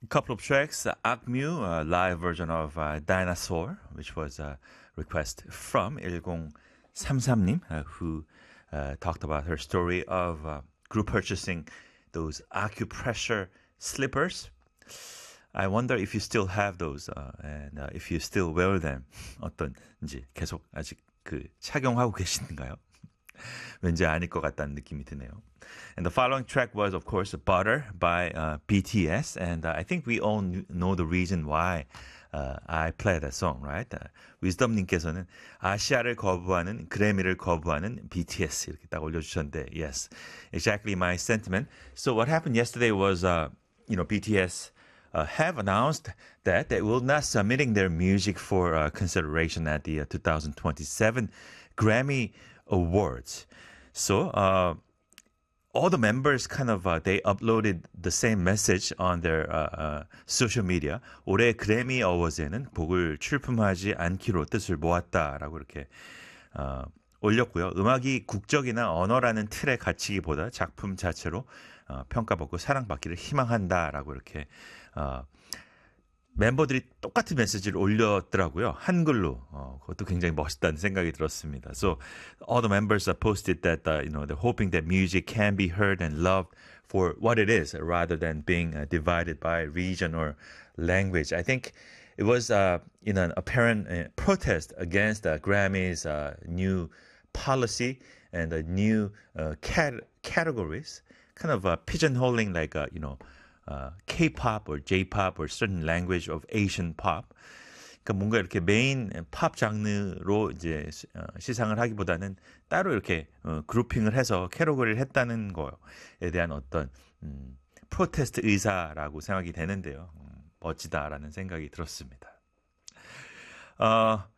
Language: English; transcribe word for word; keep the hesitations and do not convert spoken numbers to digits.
A couple of tracks, uh, Akmu, a live version of uh, Dinosaur, which was a request from one oh three three 님, uh, who uh, talked about her story of uh, group purchasing those acupressure slippers. I wonder if you still have those uh, and uh, if you still wear them. 어떤지 계속 아직 그 착용하고 계시는가요? 왠지 아닐 것 같다는 느낌이 드네요. And the following track was, of course, Butter by uh, B T S. And uh, I think we all know the reason why uh, I play that song, right? Uh, wisdom님께서는 아시아를 거부하는, 그래미를 거부하는 비티에스 이렇게 딱 올려주셨는데, yes, exactly my sentiment. So what happened yesterday was, uh, you know, B T S uh, have announced that they will not submitting their music for uh, consideration at the uh, twenty twenty-seven Grammy Awards. So, uh, all the members kind of uh, they uploaded the same message on their uh, uh, social media. 올해 그래미 어워즈에는 곡을 출품하지 않기로 뜻을 모았다라고 이렇게 어, 올렸고요. 음악이 국적이나 언어라는 틀에 갇히기보다 작품 자체로 어, 평가받고 사랑받기를 희망한다라고 이렇게 어, 멤버들이 똑같은 메시지를 올렸더라고요. 한글로. 어, 그것도 굉장히 멋있다는 생각이 들었습니다. So all the members uh, posted that uh, you know they're hoping that music can be heard and loved for what it is rather than being uh, divided by region or language. I think it was uh, in an apparent uh, protest against uh, Grammy's uh, new policy and the new uh, cat- categories, kind of uh, pigeonholing like uh, you know Uh, K-pop or J-pop or certain language of Asian pop. 그러니까 뭔가 이렇게 메인 팝 장르로 이제 어, 시상을 하기보다는 따로 이렇게 어, 그룹핑을 해서 캐러고리를 했다는 거에 대한 어떤 음, 프로테스트 의사라고 생각이 되는데요. 음, 멋지다라는 생각이 들었습니다. 어,